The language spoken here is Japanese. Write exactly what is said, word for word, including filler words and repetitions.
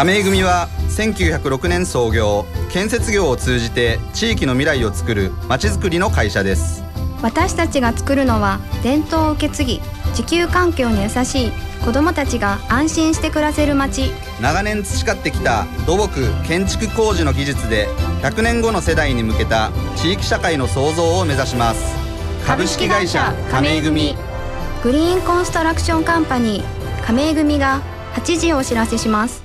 亀井組はせんきゅうひゃくろくねん創業、建設業を通じて地域の未来を作るまちづくりの会社です。 私たちが作るのは伝統を受け継ぎ、地球環境に優しい子どもたちが安心して暮らせる街。 長年培ってきた土木建築工事の技術でひゃくねんごの世代に向けた地域社会の創造を目指します。株式会社亀井組。 グリーンコンストラクションカンパニー亀井組がはちじをお知らせします。